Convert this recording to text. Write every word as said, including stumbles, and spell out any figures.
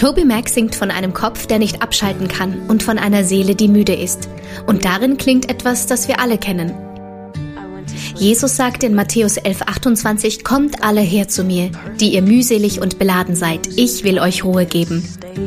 TobyMac singt von einem Kopf, der nicht abschalten kann, und von einer Seele, die müde ist. Und darin klingt etwas, das wir alle kennen. Jesus sagt in Matthäus elf achtundzwanzig: Kommt alle her zu mir, die ihr mühselig und beladen seid, ich will euch Ruhe geben.